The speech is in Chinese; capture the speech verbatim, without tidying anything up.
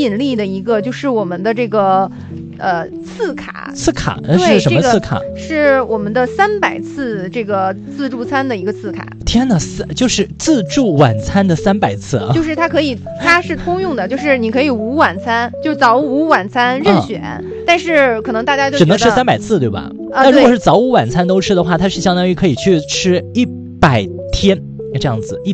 引力的一个，就是我们的这个呃次卡。 次卡是什么次卡？ 这个、是我们的三百次这个自助餐的一个次卡。 天哪，就是自助晚餐的三百次啊！ 就是它可以，它是通用的，就是你可以午晚餐，就早午晚餐任选，啊、但是可能大家就只能吃三百次，对吧？ 啊， 那如果是早午晚餐都吃的话，它是相当于可以去吃一百天这样子。一